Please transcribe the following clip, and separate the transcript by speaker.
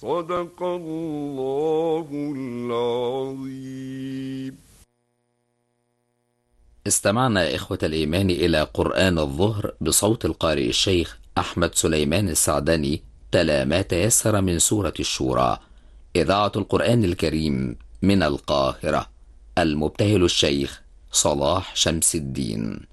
Speaker 1: صدق الله العظيم.
Speaker 2: استمعنا إخوة الإيمان إلى قرآن الظهر بصوت القارئ الشيخ أحمد سليمان السعدني، تلا ما تيسر من سورة الشورى. إذاعة القرآن الكريم من القاهرة، المبتهل الشيخ صلاح شمس الدين.